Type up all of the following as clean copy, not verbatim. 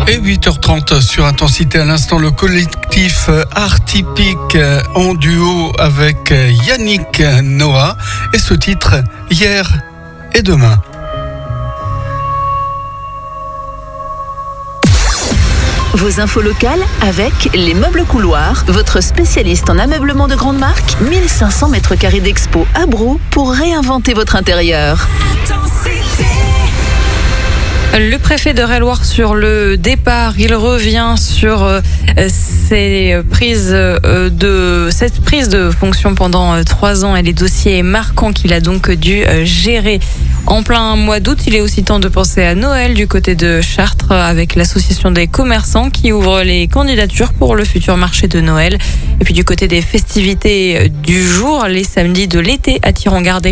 Et 8h30 sur Intensité. À l'instant, le collectif Art Typique en duo avec Yannick Noah. Et ce titre, Hier et Demain. Vos infos locales avec les Meubles Couloirs, votre spécialiste en ameublement de grande marque. 1500 mètres carrés d'expo à Brou pour réinventer votre intérieur. Le préfet d'Eure-et-Loir sur le départ, il revient sur cette prise de fonction pendant 3 ans et les dossiers marquants qu'il a donc dû gérer. En plein mois d'août, il est aussi temps de penser à Noël du côté de Chartres avec l'association des commerçants qui ouvre les candidatures pour le futur marché de Noël. Et puis du côté des festivités du jour, les samedis de l'été à Thiron-Gardé.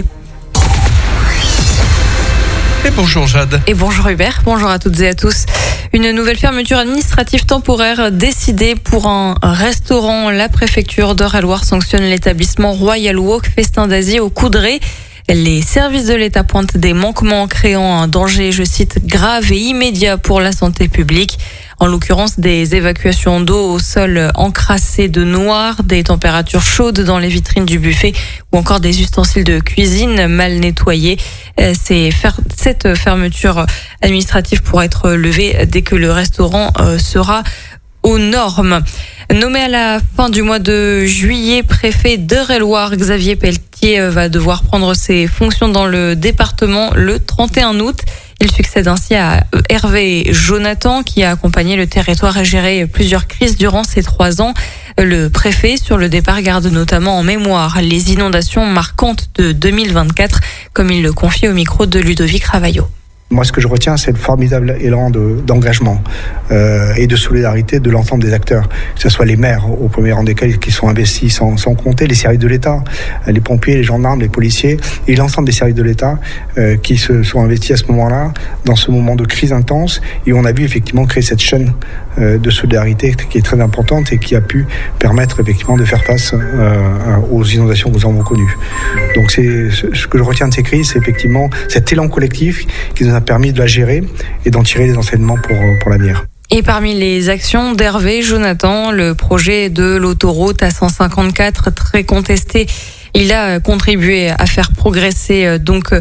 Et bonjour Jade. Et bonjour Hubert, bonjour à toutes et à tous. Une nouvelle fermeture administrative temporaire décidée pour un restaurant. La préfecture d'Eure-et-Loir sanctionne l'établissement Royal Walk Festin d'Asie au Coudray. Les services de l'État pointent des manquements créant un danger, je cite, grave et immédiat pour la santé publique. En l'occurrence, des évacuations d'eau au sol encrassé de noir, des températures chaudes dans les vitrines du buffet ou encore des ustensiles de cuisine mal nettoyés. Cette fermeture administrative pourra être levée dès que le restaurant sera aux normes. Nommé à la fin du mois de juillet, préfet d'Eure-et-Loir, Xavier Pelletier va devoir prendre ses fonctions dans le département le 31 août. Il succède ainsi à Hervé Jonathan qui a accompagné le territoire et géré plusieurs crises durant ces 3 ans. Le préfet sur le départ garde notamment en mémoire les inondations marquantes de 2024, comme il le confie au micro de Ludovic Ravaillot. Moi, ce que je retiens, c'est le formidable élan d'engagement et de solidarité de l'ensemble des acteurs, que ce soit les maires, au premier rang desquels qui sont investis sans compter, les services de l'État, les pompiers, les gendarmes, les policiers, et l'ensemble des services de l'État qui se sont investis à ce moment-là, dans ce moment de crise intense, et on a vu effectivement créer cette chaîne de solidarité qui est très importante et qui a pu permettre effectivement de faire face aux inondations que nous avons connues. Donc c'est ce que je retiens de ces crises, c'est effectivement cet élan collectif qui nous a permis de la gérer et d'en tirer des enseignements pour l'avenir. Et parmi les actions d'Hervé Jonathan, le projet de l'autoroute A154 très contesté, il a contribué à faire progresser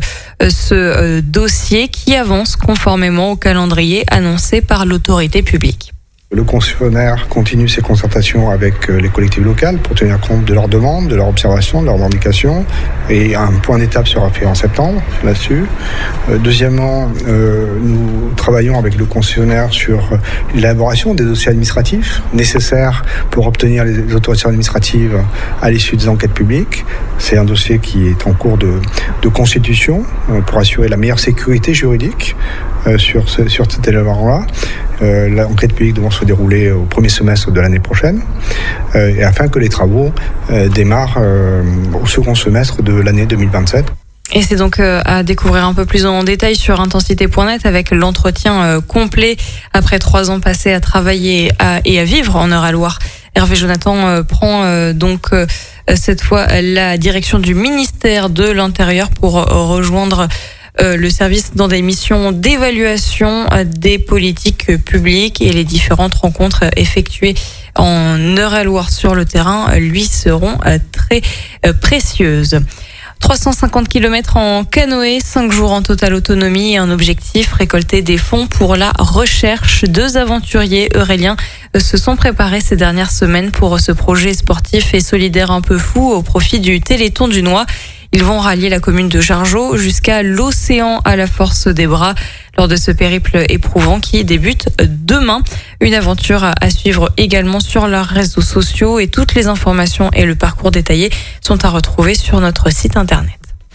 ce dossier qui avance conformément au calendrier annoncé par l'autorité publique. Le concessionnaire continue ses concertations avec les collectivités locales pour tenir compte de leurs demandes, de leurs observations, de leurs revendications. Et un point d'étape sera fait en septembre là-dessus. Deuxièmement, nous travaillons avec le concessionnaire sur l'élaboration des dossiers administratifs nécessaires pour obtenir les autorisations administratives à l'issue des enquêtes publiques. C'est un dossier qui est en cours de constitution pour assurer la meilleure sécurité juridique sur cet élément-là. L'enquête publique devant se dérouler au premier semestre de l'année prochaine, et afin que les travaux démarrent au second semestre de l'année 2027. Et c'est donc à découvrir un peu plus en détail sur intensité.net avec l'entretien complet après 3 ans passés à travailler et à vivre en Eure-et-Loir. Hervé Jonathan prend donc cette fois la direction du ministère de l'Intérieur pour rejoindre le service dans des missions d'évaluation des politiques publiques, et les différentes rencontres effectuées en Eure-et-Loir sur le terrain lui seront très précieuses. 350 km en canoë, 5 jours en totale autonomie et un objectif, récolter des fonds pour la recherche. 2 aventuriers euréliens se sont préparés ces dernières semaines pour ce projet sportif et solidaire un peu fou au profit du Téléthon du Noix. Ils vont rallier la commune de Jargeau jusqu'à l'océan à la force des bras lors de ce périple éprouvant qui débute demain. Une aventure à suivre également sur leurs réseaux sociaux, et toutes les informations et le parcours détaillé sont à retrouver sur notre site internet.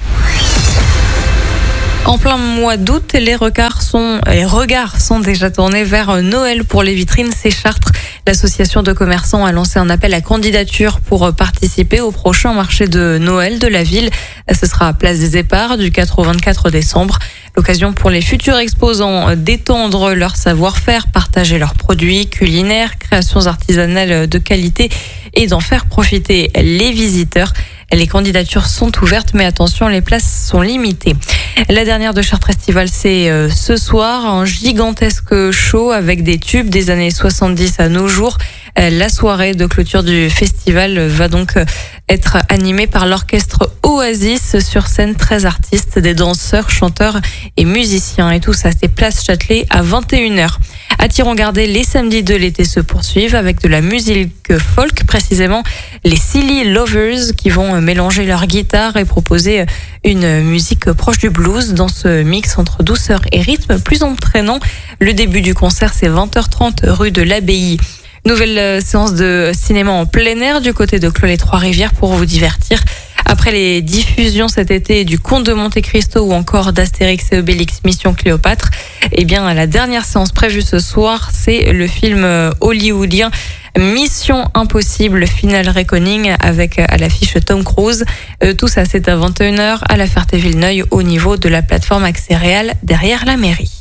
En plein mois d'août, les regards sont déjà tournés vers Noël pour les vitrines. C'est Chartres. L'association de commerçants a lancé un appel à candidature pour participer au prochain marché de Noël de la ville. Ce sera à Place des Éparts du 4 au 24 décembre. L'occasion pour les futurs exposants d'étendre leur savoir-faire, partager leurs produits culinaires, créations artisanales de qualité et d'en faire profiter les visiteurs. Les candidatures sont ouvertes, mais attention, les places sont limitées. La dernière de Chartres Festival, c'est ce soir, un gigantesque show avec des tubes des années 70 à nos jours. La soirée de clôture du festival va donc être animée par l'orchestre Oasis. Sur scène, 13 artistes, des danseurs, chanteurs et musiciens. Et tout ça, c'est Place Châtelet à 21h. À Thiron-Gardais, les samedis de l'été se poursuivent avec de la musique folk, précisément les Silly Lovers qui vont mélanger leur guitare et proposer une musique proche du blues dans ce mix entre douceur et rythme plus entraînant. Le début du concert, c'est 20h30 rue de l'Abbaye. Nouvelle séance de cinéma en plein air du côté de Clos-les-Trois-Rivières pour vous divertir. Après les diffusions cet été du Conte de Monte-Cristo ou encore d'Astérix et Obélix Mission Cléopâtre, eh bien la dernière séance prévue ce soir, c'est le film hollywoodien Mission Impossible Final Reckoning avec à l'affiche Tom Cruise. Tout ça, c'est à 21h à la Ferté-Villeneuve au niveau de la plateforme Accès Réal derrière la mairie.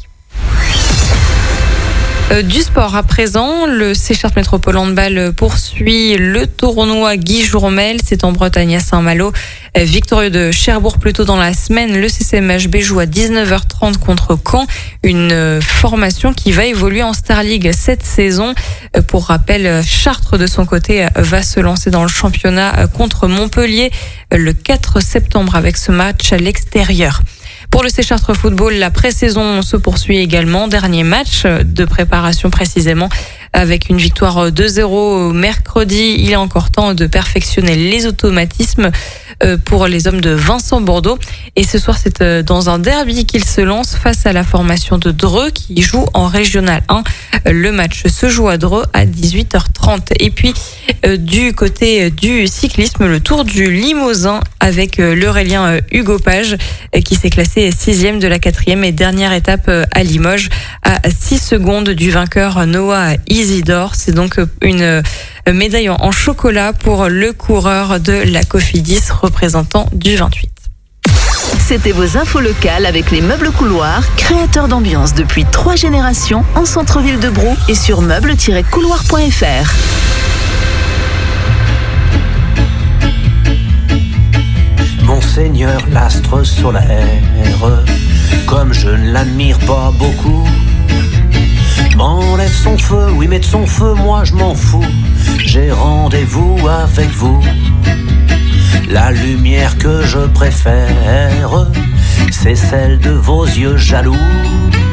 Du sport à présent, le C-Chartres Métropole Handball poursuit le tournoi Guy Jourmel, c'est en Bretagne à Saint-Malo. Victorieux de Cherbourg plus tôt dans la semaine, le CCMHB joue à 19h30 contre Caen, une formation qui va évoluer en Star League cette saison. Pour rappel, Chartres de son côté va se lancer dans le championnat contre Montpellier le 4 septembre avec ce match à l'extérieur. Pour le C-Chartres Football, la pré-saison se poursuit également. Dernier match de préparation précisément avec une victoire 2-0 mercredi. Il est encore temps de perfectionner les automatismes pour les hommes de Vincent Bordeaux. Et ce soir, c'est dans un derby qu'il se lance face à la formation de Dreux qui joue en Régional 1. Le match se joue à Dreux à 18h30. Et puis, du côté du cyclisme, le Tour du Limousin avec l'Aurélien Hugo Page qui s'est classé 6e de la 4e et dernière étape à Limoges à 6 secondes du vainqueur Noah Isidore. C'est donc une médaille en chocolat pour le coureur de la Cofidis représentant du 28. C'était vos infos locales avec les meubles couloirs, créateurs d'ambiance depuis 3 générations en centre-ville de Brou et sur meubles-couloirs.fr. Monseigneur, l'astre solaire, comme je ne l'admire pas beaucoup, m'enlève son feu, oui mais de son feu, moi je m'en fous. J'ai rendez-vous avec vous. La lumière que je préfère, c'est celle de vos yeux jaloux.